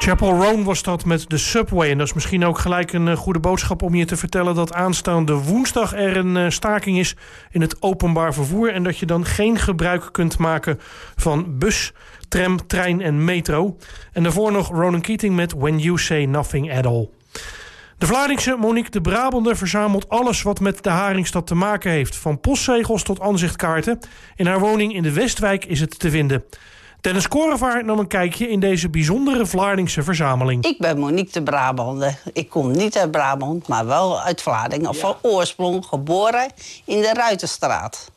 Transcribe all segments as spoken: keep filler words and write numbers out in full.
Chapel Roan was dat met de Subway. En dat is misschien ook gelijk een uh, goede boodschap om je te vertellen dat aanstaande woensdag er een uh, staking is in het openbaar vervoer. En dat je dan geen gebruik kunt maken van bus, tram, trein en metro. En daarvoor nog Ronan Keating met When You Say Nothing At All. De Vlaardingse Monique de Brabander verzamelt alles wat met de Haringstad te maken heeft. Van postzegels tot aanzichtkaarten. In haar woning in de Westwijk is het te vinden. Dennis Korevaar nam een kijkje in deze bijzondere Vlaardingse verzameling. Ik ben Monique de Brabander. Ik kom niet uit Brabant, maar wel uit Vlaardingen. Ja. Van oorsprong geboren in de Ruitenstraat.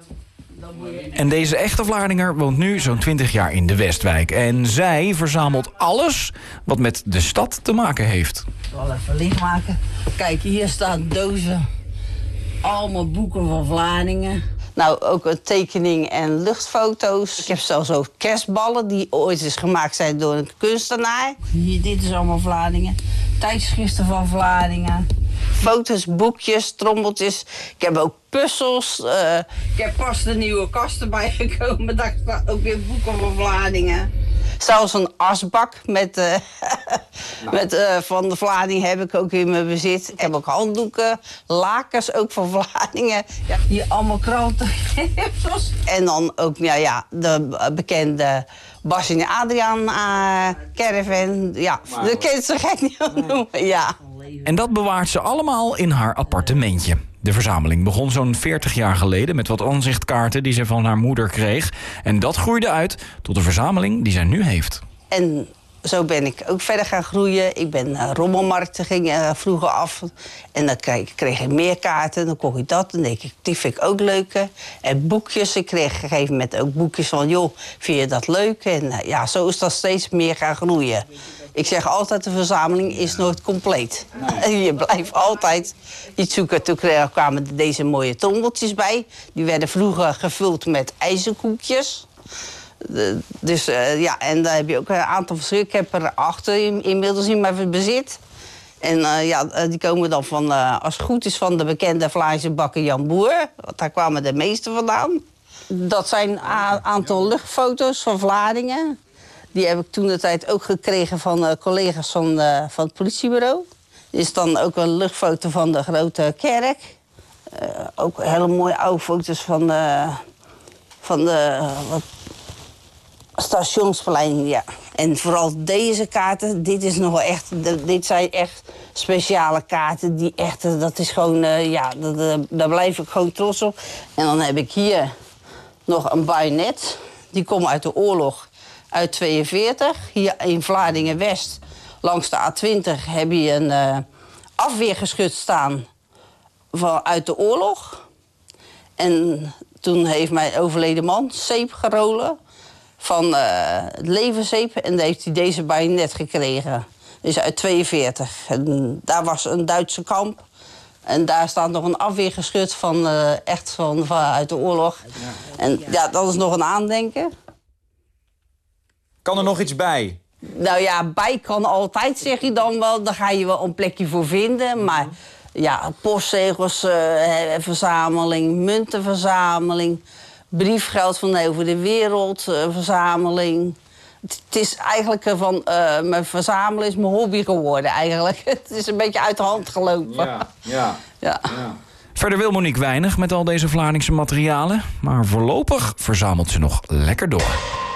En deze echte Vlaardinger woont nu zo'n twintig jaar in de Westwijk. En zij verzamelt alles wat met de stad te maken heeft. Ik zal even licht maken. Kijk, hier staan dozen. Allemaal boeken van Vlaardingen. Nou, ook een tekening en luchtfoto's. Ik heb zelfs ook kerstballen die ooit eens gemaakt zijn door een kunstenaar. Hier, dit is allemaal Vlaardingen. Tijdschriften van Vlaardingen. Foto's, boekjes, trommeltjes. Ik heb ook puzzels. Uh, ik heb pas de nieuwe kast erbij gekomen. Daar staan ook weer boeken van Vlaardingen. Zelfs een asbak met, uh, nou. met, uh, van de Vlaardingen heb ik ook in mijn bezit. Ik heb ook handdoeken, lakens ook van Vlaardingen. Ja, hier allemaal kranten. En dan ook ja, ja, de bekende Bas en Adriaan uh, caravan. Ja, wow. Dat kan je zo gek niet noemen. Ja. En dat bewaart ze allemaal in haar appartementje. De verzameling begon zo'n veertig jaar geleden met wat aanzichtkaarten die ze van haar moeder kreeg. En dat groeide uit tot de verzameling die zij nu heeft. En zo ben ik ook verder gaan groeien. Ik ben uh, rommelmarkten ging uh, vroeger af. En dan kreeg, kreeg ik meer kaarten. Dan kocht ik dat. Dan denk ik, die vind ik ook leuker. En boekjes. Ik kreeg op een gegeven moment ook boekjes van, joh, vind je dat leuk? En uh, ja, zo is dat steeds meer gaan groeien. Ik zeg altijd, de verzameling is nooit compleet. Nee. Je blijft altijd iets zoeken. Toen kwamen er deze mooie tommeltjes bij. Die werden vroeger gevuld met ijzerkoekjes. De, dus uh, ja, en daar heb je ook een aantal verschillen. Ik heb er achter in, inmiddels in mijn bezit. En uh, ja, die komen dan van, uh, als het goed is, van de bekende Vlaamse bakker Jan Boer. Want daar kwamen de meeste vandaan. Dat zijn een aantal luchtfoto's van Vlaardingen. Die heb ik toen de tijd ook gekregen van uh, collega's van, uh, van het politiebureau. Er is dan ook een luchtfoto van de grote kerk. Uh, ook hele mooie oude foto's van de, van de uh, wat, stationsplein. Ja. En vooral deze kaarten, dit is nog wel echt, dit zijn echt speciale kaarten. Die echt, dat is gewoon, uh, ja, dat, daar blijf ik gewoon trots op. En dan heb ik hier nog een bajonet. Die komt uit de oorlog. Uit tweeënveertig, hier in Vlaardingen-West, langs de A twintig, heb je een uh, afweergeschut staan van, uit de oorlog. En toen heeft mijn overleden man zeep gerolen van uh, het levenszeep. En dan heeft hij deze bajonet gekregen. Dus uit tweeënveertig. En daar was een Duitse kamp. En daar staat nog een afweergeschut van, uh, echt van, van uit de oorlog. En ja, dat is nog een aandenken. Kan er nog iets bij? Nou ja, bij kan altijd, zeg je dan wel. Daar ga je wel een plekje voor vinden. Maar ja, postzegels, uh, verzameling, muntenverzameling, briefgeld van over de wereld, uh, verzameling. Het is eigenlijk van, uh, mijn verzamelen is mijn hobby geworden eigenlijk. Het is een beetje uit de hand gelopen. Ja, ja, ja. ja. Verder wil Monique weinig met al deze Vlaardingse materialen. Maar voorlopig verzamelt ze nog lekker door.